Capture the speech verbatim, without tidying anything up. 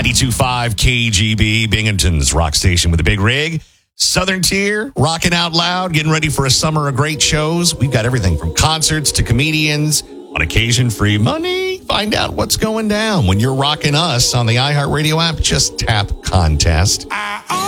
ninety-two point five K G B, Binghamton's rock station with a big rig. Southern Tier, rocking out loud, getting ready for a summer of great shows. We've got everything from concerts to comedians. On occasion, free money. Find out what's going down when you're rocking us on the iHeartRadio app. Just tap contest.